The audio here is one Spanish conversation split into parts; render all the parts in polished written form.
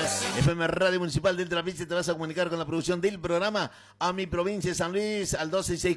FM Radio Municipal del Trapiche, te vas a comunicar con la producción del programa a mi provincia de San Luis al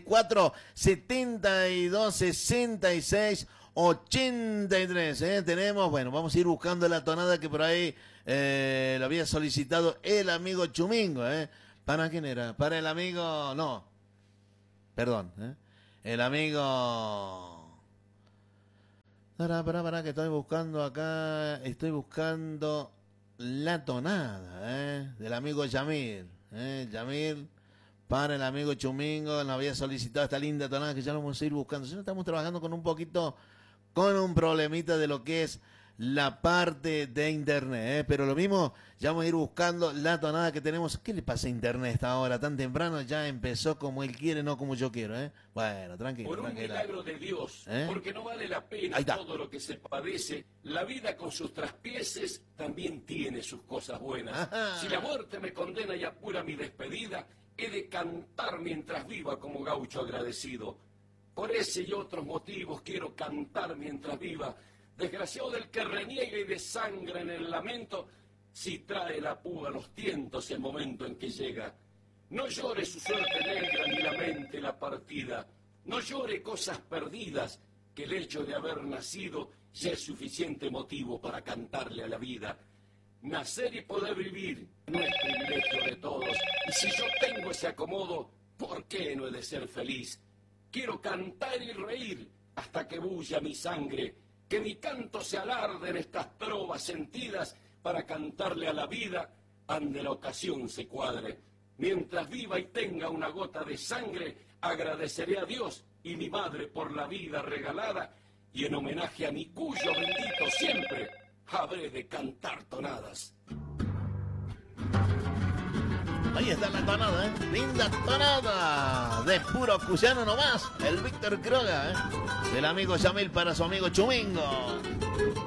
1264-7266-83. Tenemos, bueno, vamos a ir buscando la tonada que por ahí lo había solicitado el amigo Chumingo. ¿Para quién era? Para el amigo, no, perdón, el amigo... Para, que estoy buscando acá, estoy buscando la tonada, del amigo Yamil, Yamil, para el amigo Chumingo, nos había solicitado esta linda tonada que ya lo vamos a ir buscando. Si no, estamos trabajando con un problemita de lo que es la parte de internet, pero lo mismo, ya vamos a ir buscando la tonada que tenemos. ¿Qué le pasa a internet a esta hora tan temprano? Ya empezó como él quiere, no como yo quiero, Bueno, tranquilo. Por un milagro de Dios, porque no vale la pena todo lo que se padece. La vida con sus traspieces también tiene sus cosas buenas. Ajá. Si la muerte me condena y apura mi despedida, he de cantar mientras viva como gaucho agradecido. Por ese y otros motivos quiero cantar mientras viva. Desgraciado del que reniega y desangra en el lamento, si trae la púa los tientos el momento en que llega. No llore su suerte negra ni lamente la partida. No llore cosas perdidas, que el hecho de haber nacido ya es suficiente motivo para cantarle a la vida. Nacer y poder vivir no es privilegio de todos, y si yo tengo ese acomodo, ¿por qué no he de ser feliz? Quiero cantar y reír hasta que bulla mi sangre, que mi canto se alarde en estas trovas sentidas para cantarle a la vida ande la ocasión se cuadre. Mientras viva y tenga una gota de sangre, agradeceré a Dios y mi madre por la vida regalada, y en homenaje a mi cuyo bendito siempre habré de cantar tonadas. Ahí está la tonada, linda tonada de puro cuyano nomás, el Víctor Quiroga, del amigo Yamil para su amigo Chumingo.